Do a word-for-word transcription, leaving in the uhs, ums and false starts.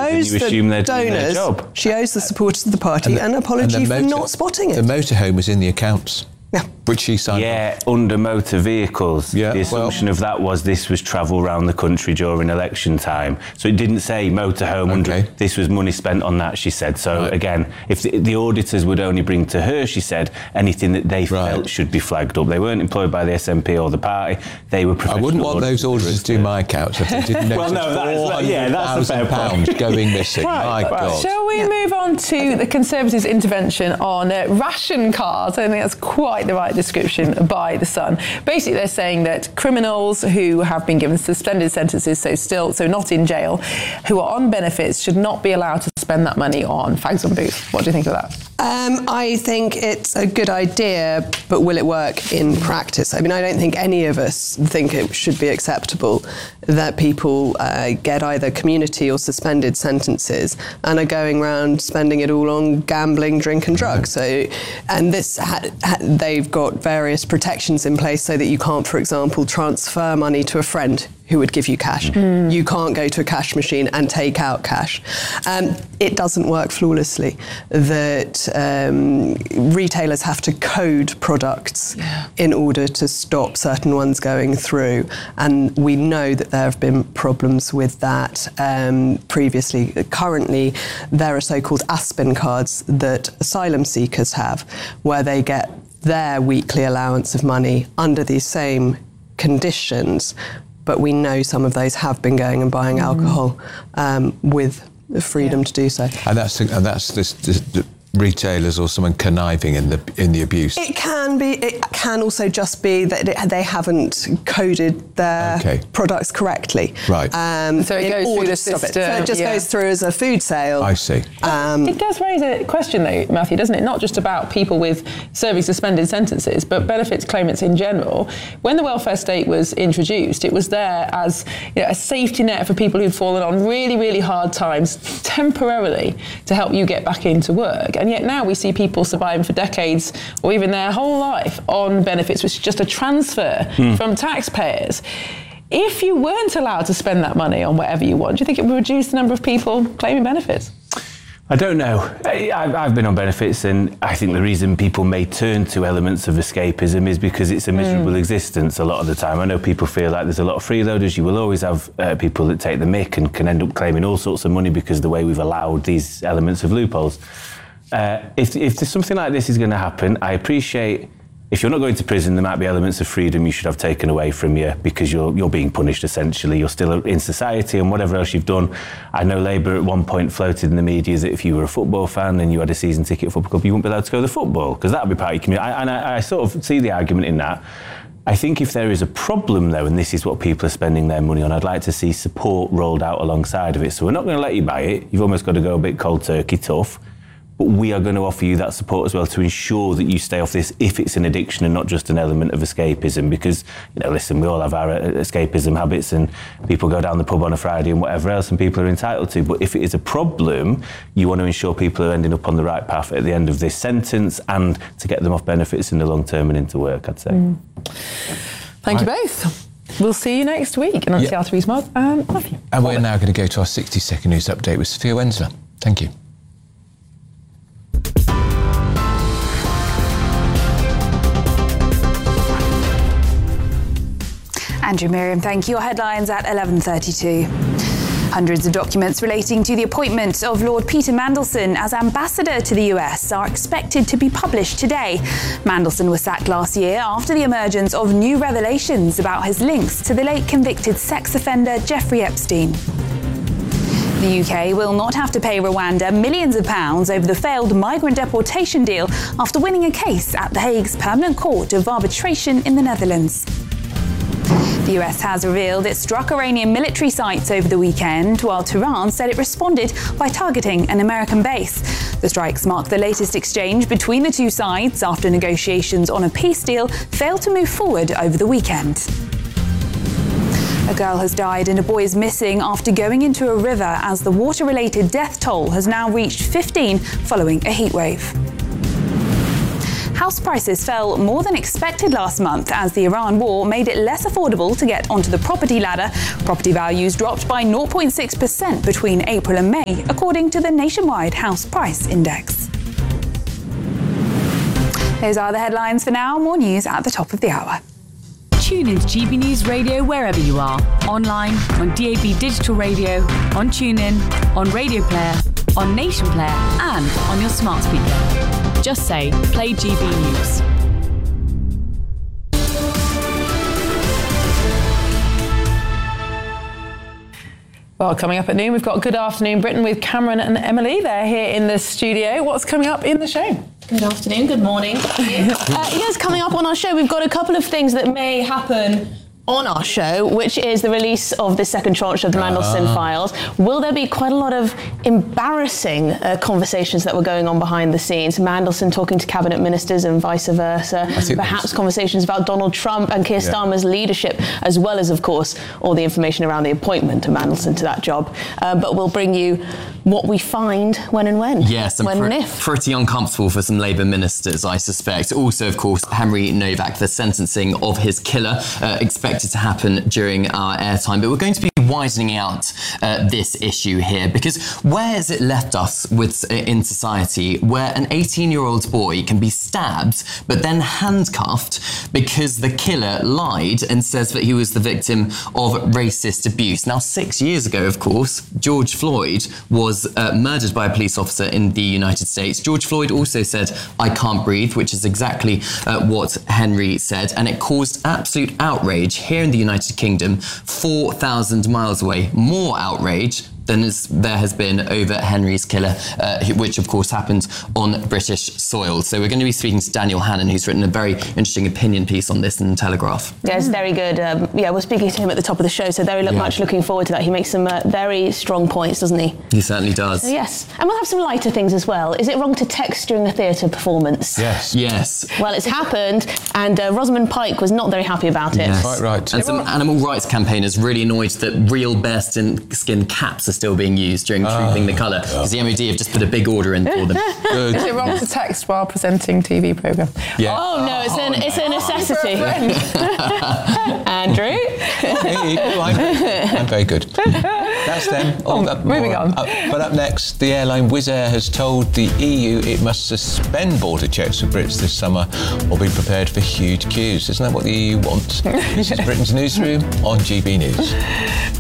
owes and you assume the they're doing their donors, job. she owes the supporters of the party And the- an apology and the for motor- not spotting it. The motorhome was in the accounts. Yeah. Which she signed. Yeah, under motor vehicles. Yeah, the assumption well, of that was this was travel around the country during election time. So it didn't say motorhome. Under, Okay. this was money spent on that, she said. So Right. again, if the, the auditors would only bring to her, she said, anything that they Right. felt should be flagged up. They weren't employed by the S N P or the party. They were I professional wouldn't want those auditors to do my accounts if they didn't Well, notice no, that is- yeah, that's a fair four hundred thousand pounds going missing. My God. Shall we Yeah. move on to the Conservatives' intervention on uh, ration cards? I think that's quite the right description by The Sun. Basically, they're saying that criminals who have been given suspended sentences, so still, so not in jail, who are on benefits, should not be allowed to spend that money on fags and booze. What do you think of that? Um, I think it's a good idea, but will it work in practice? I mean, I don't think any of us think it should be acceptable that people uh, get either community or suspended sentences and are going around spending it all on gambling, drink and drugs. So, and this, ha- ha- they've got various protections in place so that you can't, for example, transfer money to a friend who would give you cash. Mm. You can't go to a cash machine and take out cash. Um, it doesn't work flawlessly. That um, retailers have to code products yeah. in order to stop certain ones going through. And we know that there have been problems with that um, previously. Currently, there are so-called Aspen cards that asylum seekers have, where they get their weekly allowance of money under these same conditions. But we know some of those have been going and buying alcohol um, with the freedom yeah. to do so. And that's and that's this, this, the retailers or someone conniving in the in the abuse. It can be. It can also just be that it, they haven't coded their okay. products correctly. Right. Um, so it goes through the system. It. So it just yeah. goes through as a food sale. I see. Um, it does raise a question, though, Matthew, doesn't it? Not just about people with serving suspended sentences, but benefits claimants in general. When the welfare state was introduced, it was there as you know, a safety net for people who'd fallen on really, really hard times temporarily to help you get back into work. And yet now we see people surviving for decades or even their whole life on benefits, which is just a transfer mm. from taxpayers. If you weren't allowed to spend that money on whatever you want, do you think it would reduce the number of people claiming benefits? I don't know. I've been on benefits, and I think the reason people may turn to elements of escapism is because it's a miserable mm. existence a lot of the time. I know people feel like there's a lot of freeloaders. You will always have uh, people that take the mick and can end up claiming all sorts of money because of the way we've allowed these elements of loopholes. Uh, if, if there's something like this is going to happen, I appreciate if you're not going to prison, there might be elements of freedom you should have taken away from you because you're you're being punished, essentially. You're still in society and whatever else you've done. I know Labour at one point floated in the media that if you were a football fan and you had a season ticket at football club, you wouldn't be allowed to go to the football because that would be part of your community. I, and I, I sort of see the argument in that. I think if there is a problem, though, and this is what people are spending their money on, I'd like to see support rolled out alongside of it. So we're not going to let you buy it. You've almost got to go a bit cold turkey tough. But we are going to offer you that support as well to ensure that you stay off this if it's an addiction and not just an element of escapism. Because, you know, listen, we all have our escapism habits and people go down the pub on a Friday and whatever else and people are entitled to. But if it is a problem, you want to ensure people are ending up on the right path at the end of this sentence and to get them off benefits in the long term and into work, I'd say. Mm. Thank right. you both. We'll see you next week. And I'm Seattle Rees Mogg and Matthew. And we're now going to go to our sixty second news update with Sophia Wensler. Thank you. Andrew Miriam, thank you. Your headlines at eleven thirty-two. Hundreds of documents relating to the appointment of Lord Peter Mandelson as ambassador to the U S are expected to be published today. Mandelson was sacked last year after the emergence of new revelations about his links to the late convicted sex offender Jeffrey Epstein. The U K will not have to pay Rwanda millions of pounds over the failed migrant deportation deal after winning a case at The Hague's Permanent Court of Arbitration in the Netherlands. The U S has revealed it struck Iranian military sites over the weekend, while Tehran said it responded by targeting an American base. The strikes mark the latest exchange between the two sides after negotiations on a peace deal failed to move forward over the weekend. A girl has died and a boy is missing after going into a river as the water-related death toll has now reached fifteen following a heatwave. House prices fell more than expected last month as the Iran war made it less affordable to get onto the property ladder. Property values dropped by zero point six percent between April and May, according to the nationwide House Price Index. Those are the headlines for now. More news at the top of the hour. Tune into G B News Radio wherever you are. Online, on D A B Digital Radio, on TuneIn, on Radio Player, on Nation Player, and on your smart speaker. Just say, play G B News. Well, coming up at noon, we've got Good Afternoon Britain with Cameron and Emily. They're here in the studio. What's coming up in the show? Good afternoon, good morning. uh, yes, coming up on our show, we've got a couple of things that may happen on our show, which is the release of the second tranche of the Mandelson uh. files. Will there be quite a lot of embarrassing uh, conversations that were going on behind the scenes? Mandelson talking to cabinet ministers and vice versa. Perhaps conversations about Donald Trump and Keir Starmer's yeah. leadership, as well as, of course, all the information around the appointment of Mandelson to that job. Uh, but we'll bring you what we find when and when. Yes, and when pr- and if. Pretty uncomfortable for some Labour ministers, I suspect. Also, of course, Henry Novak, the sentencing of his killer, uh, expected to happen during our airtime. But we're going to be widening out uh, this issue here, because where has it left us with uh, in society where an eighteen-year-old boy can be stabbed but then handcuffed because the killer lied and says that he was the victim of racist abuse? Now, six years ago, of course, George Floyd was uh, murdered by a police officer in the United States. George Floyd also said, "I can't breathe," which is exactly uh, what Henry said, and it caused absolute outrage here in the United Kingdom, four thousand miles away. More outrage than is, there has been over Henry's killer, uh, which of course happened on British soil. So we're going to be speaking to Daniel Hannan, who's written a very interesting opinion piece on this in the Telegraph. Yeah, it's very good. Um, yeah, we're speaking to him at the top of the show, so very look, yeah. much looking forward to that. He makes some uh, very strong points, doesn't he? He certainly does. So, yes. And we'll have some lighter things as well. Is it wrong to text during a theatre performance? Yes. Yes. Well, it's happened, and uh, Rosamund Pike was not very happy about it. Yes. Quite right. And some animal rights campaigners really annoyed that real bearskin caps are still being used during Truthing oh, the Colour, because the M O D have just put a big order in for them. Good. Is it wrong to text while presenting T V programme? Yeah. Oh no, it's, an, it's a necessity. Andrew? Hey, I'm, I'm very good. That's them. Oh, up moving more. on. Up, but up next, the airline Wizz Air has told the E U it must suspend border checks for Brits this summer or be prepared for huge queues. Isn't that what the E U wants? This is Britain's Newsroom on G B News.